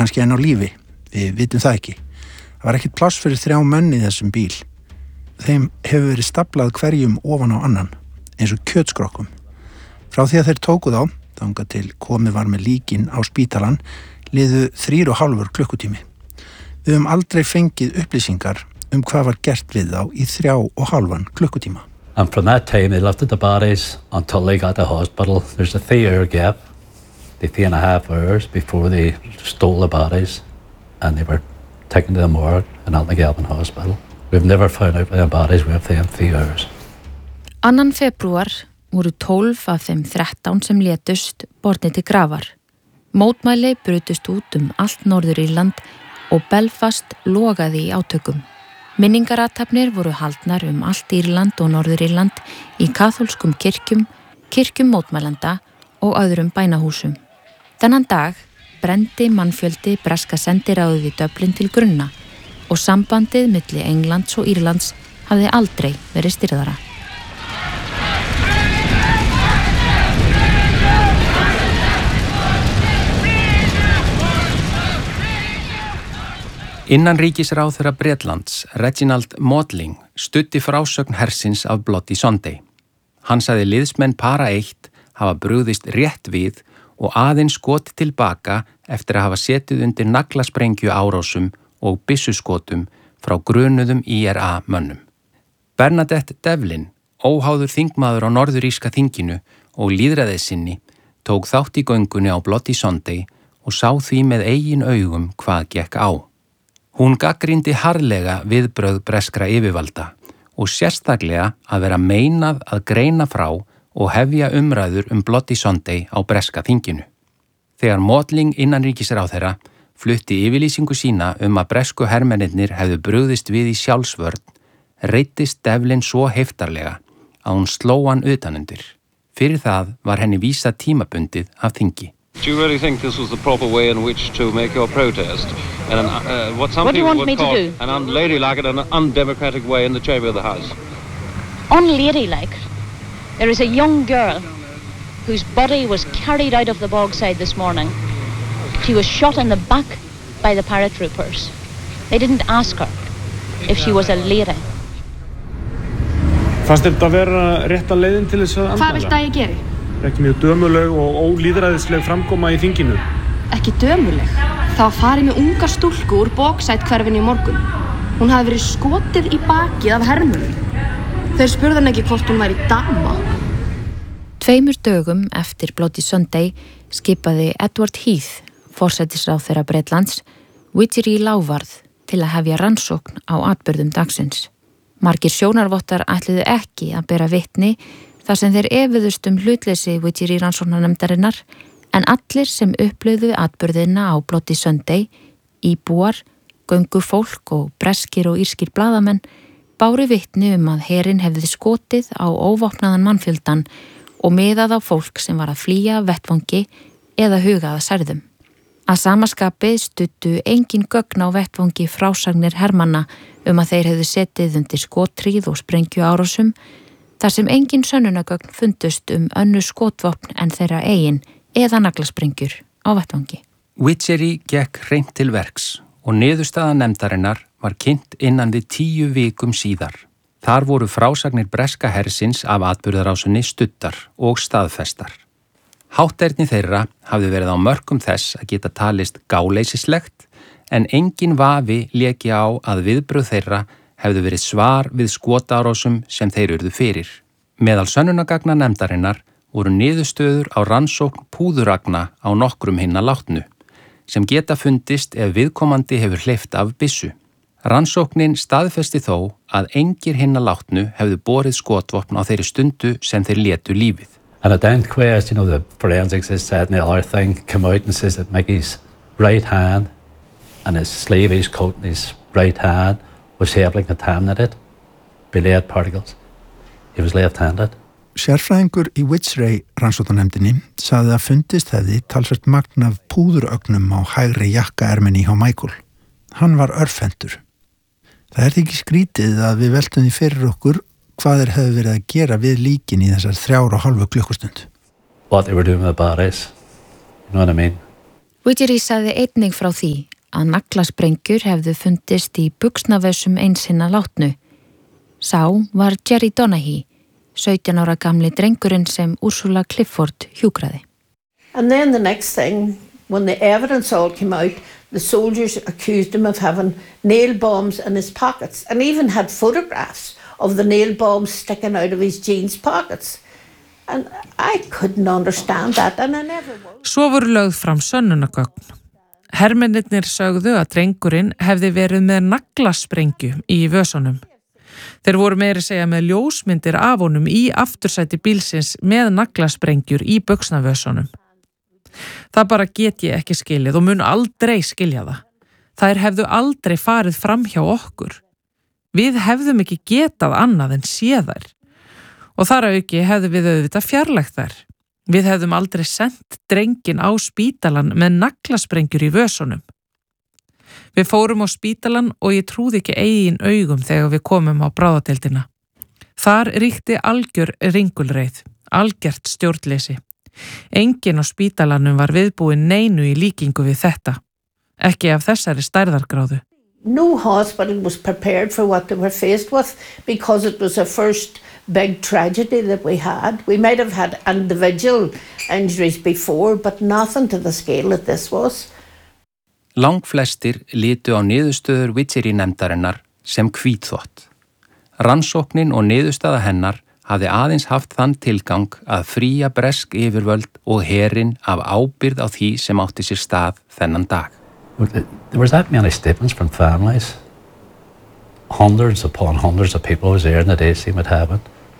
kannski enn á lífi, við vitum það ekki. Það var ekkert pláss fyrir 3 menn í þessum bíl. Þeim hefur verið staplað hverjum ofan á annan, eins og kjötskrokkum. Frá því að þeir tóku þá, þangað til komið var með líkin á spítalan, liðu 3,5 klukkutími. Við höfum aldrei fengið upplýsingar hvað var gert við þá í 3,5 klukkutíma. And from that time, they lifted the bodies until they got to the hospital. There's a 3-hour gap, the 3.5 hours before they stole the bodies, and they were taken to the morgue in Altnagelvin Hospital. We've never found out where the bodies were within 3 hours. 2. febrúar voru 12 af þeim 13 sem létust bornir til grafar. Mótmæli brutust út allt Norður-Írland og Belfast logaði í átökum. Minningarathafnir voru haldnar allt Írland og Norður-Írland í kaþólskum kirkjum, kirkjum mótmælanda og öðrum bænahúsum. Þennan dag brendi mannfjöldi breska sendiráðið í Dublin til grunna og sambandið milli Englands og Írlands hafði aldrei verið stirðara. Innanríkisráðherra Bretlands, Reginald Maudling, studdi frásögn hersins af Bloody Sunday. Hann sagði liðsmenn para 1 hafa brugðist rétt við og aðeins skotið tilbaka eftir að hafa setið undir naglasprengju árásum og byssuskotum frá grunuðum IRA mönnum. Bernadette Devlin, óháður þingmaður á norðuríska þinginu og lýðræðissinni, tók þátt í göngunni á Bloody Sunday og sá því með eigin augum hvað gekk á. Hún gagnrýndi harðlega viðbrögð breskra yfirvalda og sérstaklega að vera meinað að greina frá og hefja umræður Bloody Sunday á breska þinginu. Þegar Maudling innanríkisráðherra flutti yfirlýsingu sína að bresku hermennirnir hefðu brugðist við í sjálfsvörn, reiddist Devlin svo heftarlega að hún sló hann utanundir. Fyrir það var henni vísað tímabundið af þingi. Do you really think this was the proper way in which to make your protest? And what some What do you people want me would call to do? an unladylike and an undemocratic way in the chamber of the House. Unladylike. There is a young girl whose body was carried out of the bogside this morning. She was shot in the back by the paratroopers. They didn't ask her if she was a lady. Fannst þetta vera rétta leiðin til þess að andmæla? Hvað viltu að ég geri? Ekki mjög dömuleg og ólýðræðisleg framkoma í þinginu. Ekki dömuleg. Það var farið með unga stúlku úr Bogside hverfinu í morgun. Hún hafði verið skotið í bakið af hermönnum. Þeir spurðu hann ekki hvort hún væri dama. 2 dögum eftir Bloody Sunday skipaði Edward Heath, forsætisráðherra Bretlands, Widgery Lávarð til að hefja rannsókn á atburðum dagsins. Margir sjónarvottar ætluðu ekki að bera vitni þar sem þeir efuðust hlutleysi Widgery rannsóknarnefndarinnar, en allir sem upplöðu atburðina á Bloody Sunday, íbúar, göngufólk og breskir og írskir blaðamenn, báru vitni að herinn hefði skotið á óvopnaðan mannfjöldan og miðað á fólk sem var að flýja af vettvangi eða hugaða særðum. Að sama skapi studdu engin gögn á vettvangi frásagnir hermanna að þeir hefðu setið undir skottríð og sprengju árásum, þar sem engin sönnunargögn fundust önnur skotvopn en þeirra eigin eða naglasprengjur á vettvangi. Widgery gekk hreint til verks og niðurstaða nefndarinnar var kynnt innan við 10 vikum síðar. Þar voru frásagnir breska hersins af atburðarásunni studdar og staðfestar. Hátterni þeirra hafði verið á mörkum þess að geta talist gáleysislegt, en engin vafi léki á að viðbrögð þeirra hefðu verið svar við skotárásum sem þeir urðu fyrir. Meðal sönnunargagna nefndarinnar voru niðurstöður á rannsókn púðuragna á nokkrum hinna látnu, sem geta fundist ef viðkomandi hefur hleypt af byssu. Rannsóknin staðfesti þó að engir hinna látnu hefðu borið skotvopn á þeirri stundu sem þeir létu lífið. And at the inquest, the forensics has said and the other thing come out and says that Mickey's right hand and his sleeve, his coat and his right hand was heavily contaminated by lead particles. He was left-handed. Sérfræðingur í Widgery rannsóknarnefndinni sagði að fundist hefði talsvert magn af púðurögnum á hægri jakkaerminni hjá Michael. Hann var örfendur. Það er ekki skrítið að við veltum því fyrir okkur hvað þeir hefðu verið að gera við líkin í þessar 3,5 klukkustund. What they were doing with the bodies, you know what I mean? Widgery sagði einnig frá því að naglasprengjur hefðu fundist í buxnavössum eins hinna látnu. Sá var Jerry Donaghy, 17 ára gamli drengurinn sem Ursula Clifford hjúkraði. And then the next thing, when the evidence all came out, the soldiers accused him of having nail bombs in his pockets and even had photographs of the nail bombs sticking out of his jeans pockets. And I couldn't understand that, and I never will. Svo voru lögð fram sönnunargögn. Hermennirnir sögðu að drengurinn hefði verið með naglasprengju í vösunum. Þeir voru meira að segja með ljósmyndir af honum í aftursæti bílsins með naglasprengjur í buxnavösunum. Það bara get ég ekki skilið og mun aldrei skilja það. Þær hefðu aldrei farið fram hjá okkur. Við hefðum ekki getað annað en séð þær. Og þar að auki hefðu við auðvitað fjarlægt þær. Við hefðum aldrei sendt drengin á spítalan með naglasprengjur í vösunum. Við fórum á spítalan og ég trúði ekki eigin augum þegar við komum á bráðadeildina. Þar ríkti algjör ringulreið, algjört stjórnleysi. Enginn á spítalanum var viðbúin neinu í líkingu við þetta. Ekki af þessari stærðargráðu. No hospital was prepared for what they were faced with because it was the first big tragedy that we had. We might have had individual injuries before, but nothing to the scale that this was. Langflestir litu á niðurstöður Widgery-nefndarinnar sem hvítþvott. Rannsóknin og niðurstaða hennar hafði aðeins haft þann tilgang að fría bresk yfirvöld og herinn af ábyrgð á því sem átti sér stað þennan dag. There was that many statements from families. Hundreds upon hundreds of people was there in the day seen what happened.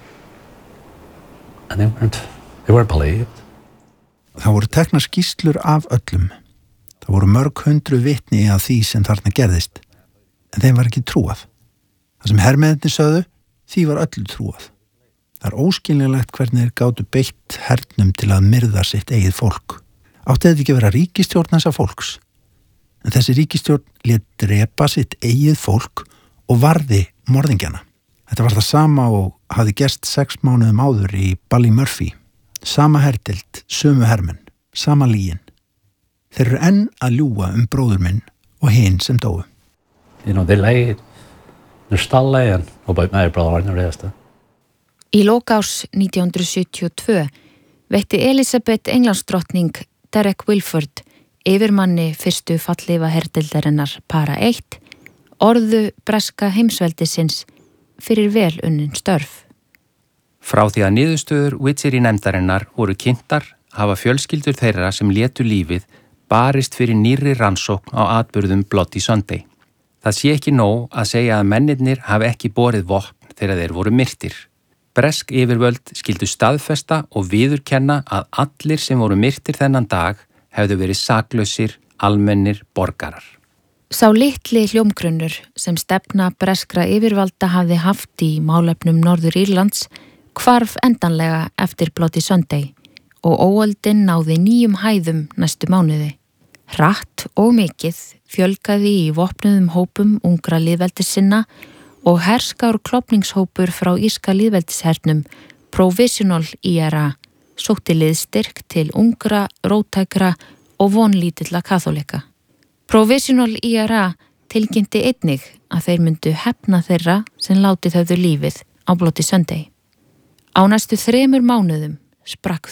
And they weren't believed. Það voru teknar skýrslur af öllum. Það voru mörg hundru vitni af því sem þarna gerðist. En þeim var ekki trúað. Það sem hermennirnir sögðu, því var öllu trúað. Það er óskiljanlegt hvernig þeir gátu beitt hernum til að myrða sitt eigið fólk. Átti þetta ekki að vera ríkisstjórn þessa fólks? En þessi ríkisstjórn lét drepa sitt eigið fólk og varði morðingjana. Þetta var það sama og hafði gerst 6 mánuðum áður í Ballymurphy. Sama herdeild, sömu hermenn, sama lygin. Þeir eru enn að ljúga bróður minn og hinn sem dóu. You know, they lied. They're still lying about my brother and the rest. Í lok árs 1972 veitti Elizabeth Englandsdrottning Derek Wilford yfirmanni fyrstu fallífa herdeildarinnar para 1 orðu breska heimsveldisins fyrir vel unnin störf. Frá því að niðurstöður Widgery-nefndarinnar voru kynntar hafa fjölskyldur þeirra sem létu lífið barist fyrir nýrri rannsókn á atburðum Bloody Sunday. Það sé ekki nóg að segja að mennirnir hafi ekki borið vopn þegar þeir voru myrtir. Bresk yfirvöld skildu staðfesta og viðurkenna að allir sem voru myrtir þennan dag hefðu verið saklausir, almennir borgarar. Sá litli hljómgrunnur sem stefna breskra yfirvalda hafði haft í málefnum Norður Írlands hvarf endanlega eftir Bloody Sunday og óöldin náði 9 hæðum næstu mánuði. Hratt og mikið fjölgaði í vopnuðum hópum ungra lýðveldissinna og herskár klofningshópur frá írska lýðveldishernum Provisional IRA sótti liðstyrk til ungra, róttækra og vonlítilla kaþólika. Provisional IRA tilkynnti einnig að þeir myndu hefna þeirra sem látið höfðu lífið á Bloody Sunday. Á næstu 3 mánuðum sprakk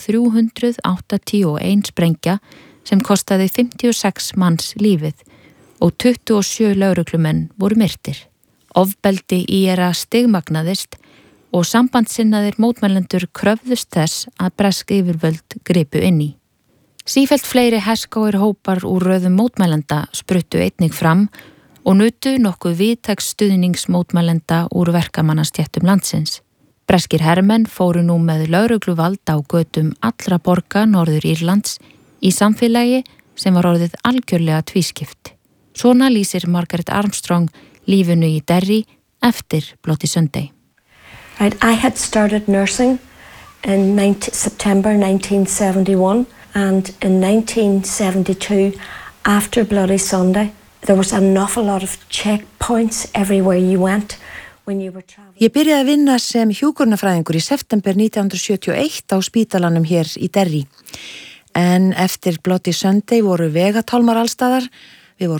381 sprengja sem kostaði 56 manns lífið og 27 lögreglumenn voru myrtir. Ofbeldi IRA stigmagnaðist og sambandsinnaðir mótmælendur kröfðust þess að bresk yfirvöld gripu inn í. Sífellt fleiri herskáir hópar úr röðum mótmælenda spruttu einnig fram og nutu nokkuð víðtæks stuðningsmótmælenda úr verkamannastjættum landsins. Breskir hermenn fóru nú með lögregluvald á götum allra borga Norður Írlands í samfélagi sem var orðið algjörlega tvískipt. Svona lýsir Margaret Armstrong lífinu í Derry eftir Bloody Sunday. I had started nursing in September 1971 and in 1972 after Bloody Sunday there was an awful lot of checkpoints everywhere you went. Ég byrjaði að vinna sem hjúkrunarfræðingur í september 1971 á spítalanum hér í Derry. En eftir Bloody Sunday voru vegatálmar allstaðar